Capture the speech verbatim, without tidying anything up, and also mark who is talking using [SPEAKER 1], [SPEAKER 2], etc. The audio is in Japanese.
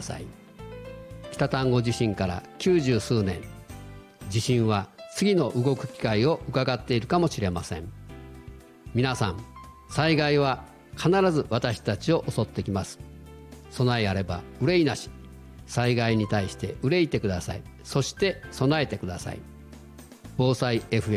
[SPEAKER 1] さい。北丹後地震から九十数年、地震は次の動く機会を伺っているかもしれません。皆さん、災害は必ず私たちを襲ってきます。備えあれば憂いなし。災害に対して憂いてください。そして備えてください。防災 エフエム